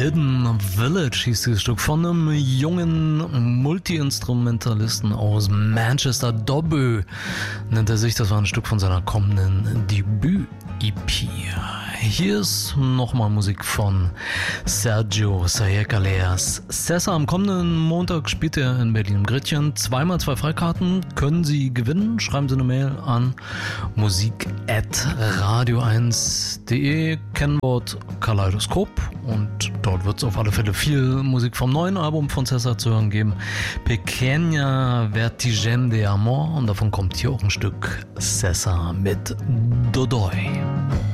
Hidden Village hieß dieses Stück von einem jungen Multi-Instrumentalisten aus Manchester. Dobby nennt er sich. Das war ein Stück von seiner kommenden Debüt-EP. Hier ist nochmal Musik von Sergio Sayekaleas. Sessa, am kommenden Montag spielt er in Berlin im Gretchen. 2x2 Freikarten können Sie gewinnen. Schreiben Sie eine Mail an musik@radio1.de, Kennwort Kaleidoskop, und dort wird es auf alle Fälle viel Musik vom neuen Album von Sessa zu hören geben. Pequeña Vertigem de Amor, und davon kommt hier auch ein Stück Sessa mit Dodoy.